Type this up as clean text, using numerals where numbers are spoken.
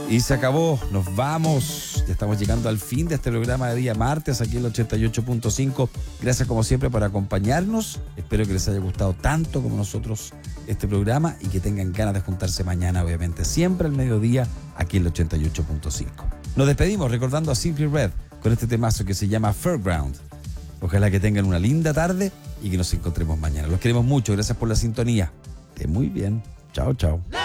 Y se acabó, nos vamos. Ya estamos llegando al fin de este programa de día martes, aquí en el 88.5. Gracias como siempre por acompañarnos. Espero que les haya gustado tanto como nosotros este programa y que tengan ganas de juntarse mañana, obviamente, siempre al mediodía, aquí en el 88.5. Nos despedimos recordando a Simply Red con este temazo que se llama Fairground. Ojalá que tengan una linda tarde y que nos encontremos mañana. Los queremos mucho, gracias por la sintonía. Que muy bien. Chao, chao.